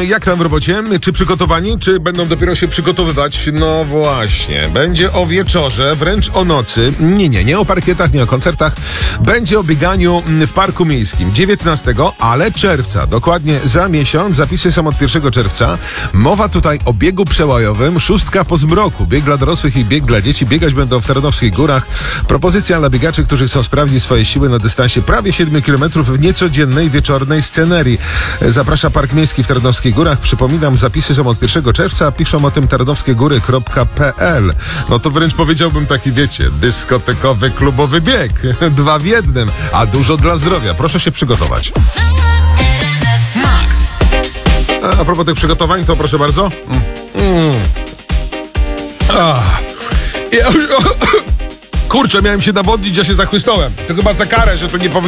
Jak tam w robocie? Czy przygotowani? Czy będą dopiero się przygotowywać? No właśnie. Będzie o wieczorze, wręcz o nocy. Nie o parkietach, nie o koncertach. Będzie o bieganiu w Parku Miejskim. 19, ale czerwca. Dokładnie za miesiąc. Zapisy są od 1 czerwca. Mowa tutaj o biegu przełajowym. 6 po zmroku. Bieg dla dorosłych i bieg dla dzieci. Biegać będą w Tarnowskich Górach. Propozycja dla biegaczy, którzy chcą sprawdzić swoje siły na dystansie prawie 7 km w niecodziennej, wieczornej scenerii. Zaprasza Park Miejski w Tarnowskich Górach. Przypominam, zapisy są od 1 czerwca, piszą o tym tarnowskiegóry.pl. No to wręcz powiedziałbym taki, wiecie, dyskotekowy, klubowy bieg. 2 w 1, a dużo dla zdrowia. Proszę się przygotować. Max. A propos tych przygotowań, to proszę bardzo. Kurczę, miałem się nawodnić, ja się zachłysnąłem. To chyba za karę, że tu nie powinien